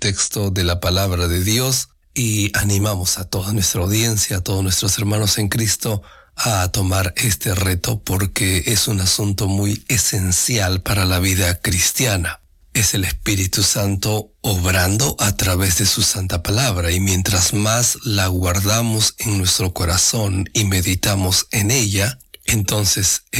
texto de la palabra de Dios y animamos a toda nuestra audiencia, a todos nuestros hermanos en Cristo a tomar este reto porque es un asunto muy esencial para la vida cristiana. Es el Espíritu Santo obrando a través de su santa palabra, y mientras más la guardamos en nuestro corazón y meditamos en ella, entonces